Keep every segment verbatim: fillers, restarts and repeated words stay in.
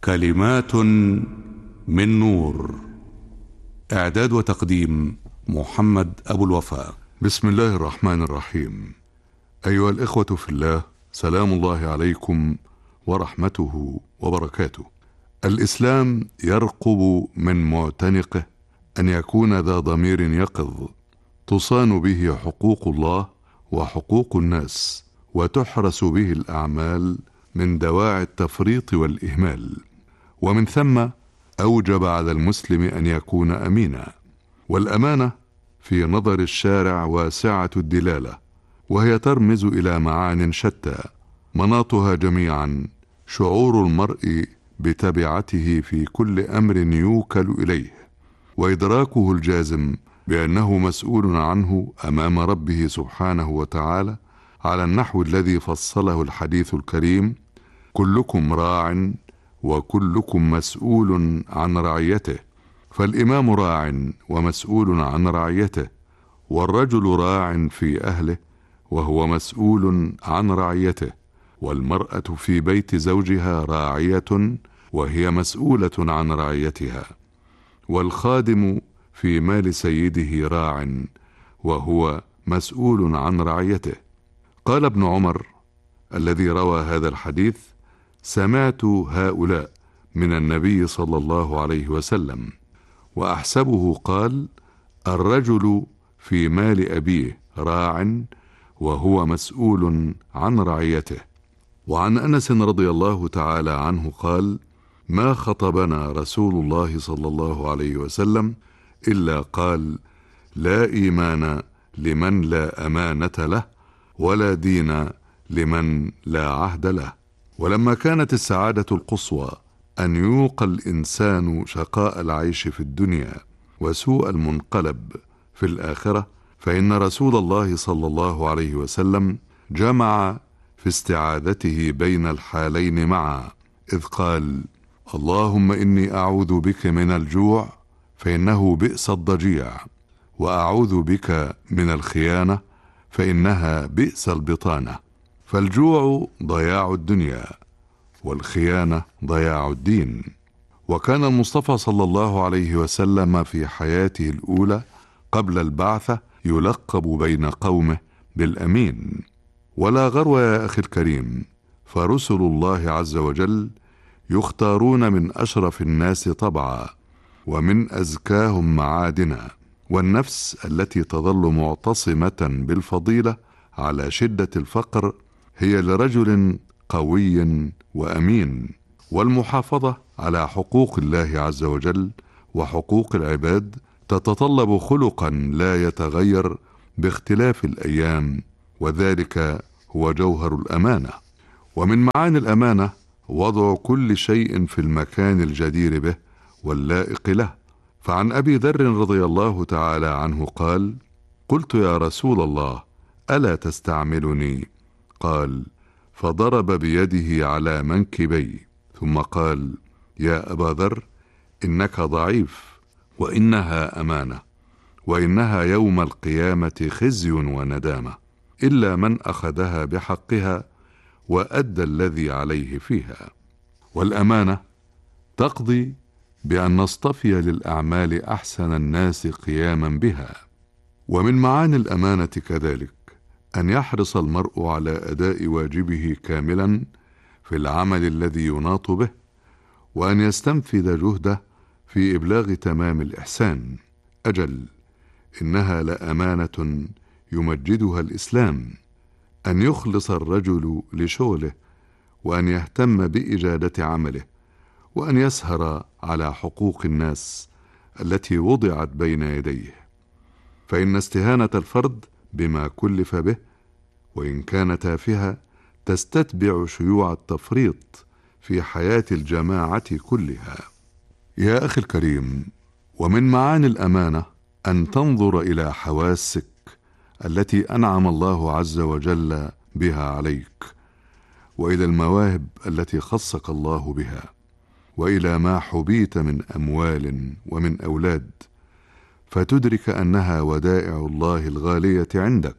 كلمات من نور. إعداد وتقديم محمد أبو الوفاء. بسم الله الرحمن الرحيم. أيها الإخوة في الله، سلام الله عليكم ورحمته وبركاته. الإسلام يرقب من معتنقه أن يكون ذا ضمير يقظ تصان به حقوق الله وحقوق الناس، وتحرس به الأعمال من دواعي التفريط والإهمال. ومن ثم أوجب على المسلم أن يكون أمينا، والأمانة في نظر الشارع واسعة الدلالة، وهي ترمز إلى معان شتى، مناطها جميعا شعور المرء بتبعته في كل أمر يوكل إليه، وإدراكه الجازم بأنه مسؤول عنه أمام ربه سبحانه وتعالى على النحو الذي فصله الحديث الكريم: كلكم راع وكلكم مسؤول عن رعيته. فالإمام راع ومسؤول عن رعيته، والرجل راع في أهله وهو مسؤول عن رعيته، والمرأة في بيت زوجها راعية وهي مسؤولة عن رعيتها، والخادم في مال سيده راع وهو مسؤول عن رعيته. قال ابن عمر الذي روى هذا الحديث: سمعت هؤلاء من النبي صلى الله عليه وسلم، وأحسبه قال: الرجل في مال أبيه راع وهو مسؤول عن رعيته. وعن أنس رضي الله تعالى عنه قال: ما خطبنا رسول الله صلى الله عليه وسلم إلا قال: لا إيمان لمن لا أمانة له، ولا دين لمن لا عهد له. ولما كانت السعادة القصوى أن يوقى الإنسان شقاء العيش في الدنيا وسوء المنقلب في الآخرة، فإن رسول الله صلى الله عليه وسلم جمع في استعاذته بين الحالين معا، إذ قال: اللهم إني أعوذ بك من الجوع فإنه بئس الضجيع، وأعوذ بك من الخيانة فإنها بئس البطانة. فالجوع ضياع الدنيا، والخيانة ضياع الدين. وكان المصطفى صلى الله عليه وسلم في حياته الأولى قبل البعثة يلقب بين قومه بالأمين. ولا غرو يا أخي الكريم، فرسل الله عز وجل يختارون من أشرف الناس طبعا ومن أزكاهم معادنا، والنفس التي تظل معتصمة بالفضيلة على شدة الفقر هي لرجل قوي وأمين. والمحافظة على حقوق الله عز وجل وحقوق العباد تتطلب خلقا لا يتغير باختلاف الأيام، وذلك هو جوهر الأمانة. ومن معاني الأمانة وضع كل شيء في المكان الجدير به واللائق له. فعن أبي ذر رضي الله تعالى عنه قال: قلت يا رسول الله ألا تستعملني؟ قال: فضرب بيده على منكبي ثم قال: يا أبا ذر إنك ضعيف، وإنها أمانة، وإنها يوم القيامة خزي وندامة، إلا من أخذها بحقها وأدى الذي عليه فيها. والأمانة تقضي بأن نصطفي للأعمال أحسن الناس قياما بها. ومن معاني الأمانة كذلك أن يحرص المرء على أداء واجبه كاملا في العمل الذي يناط به، وأن يستنفذ جهده في إبلاغ تمام الإحسان. أجل إنها لأمانة يمجدها الإسلام، أن يخلص الرجل لشغله، وأن يهتم بإجادة عمله، وأن يسهر على حقوق الناس التي وضعت بين يديه. فإن استهانة الفرد بما كلف به وإن كان تافها تستتبع شيوع التفريط في حياة الجماعة كلها. يا أخي الكريم، ومن معاني الأمانة أن تنظر إلى حواسك التي أنعم الله عز وجل بها عليك، وإلى المواهب التي خصك الله بها، وإلى ما حبيت من أموال ومن أولاد، فتدرك أنها ودائع الله الغالية عندك،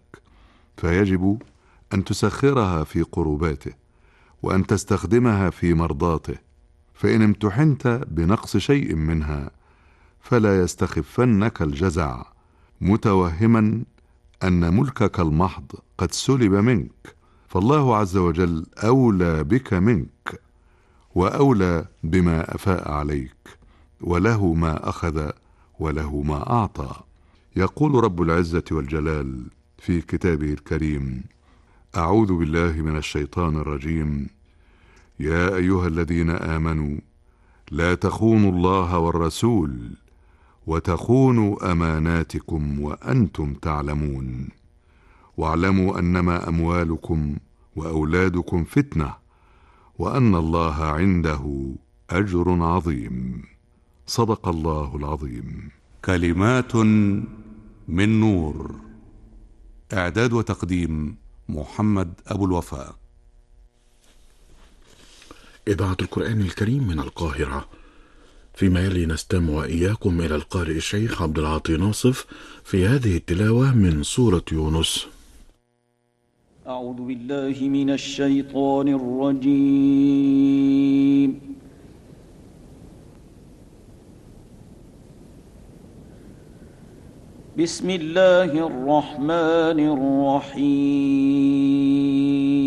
فيجب أن تسخرها في قرباته، وأن تستخدمها في مرضاته، فإن امتحنت بنقص شيء منها فلا يستخفنك الجزع متوهما أن ملكك المحض قد سلب منك، فالله عز وجل أولى بك منك وأولى بما أفاء عليك، وله ما أخذ وله ما أعطى. يقول رب العزة والجلال في كتابه الكريم: أعوذ بالله من الشيطان الرجيم. يا أيها الذين آمنوا لا تخونوا الله والرسول وتخونوا أماناتكم وأنتم تعلمون، واعلموا أنما أموالكم وأولادكم فتنة وأن الله عنده أجر عظيم. صدق الله العظيم. كلمات من نور. إعداد وتقديم محمد أبو الوفاء. إذاعة القرآن الكريم من القاهرة. فيما يلي نستمع وإياكم إلى القارئ الشيخ عبد العاطي ناصف في هذه التلاوة من سورة يونس. أعوذ بالله من الشيطان الرجيم. بسم الله الرحمن الرحيم.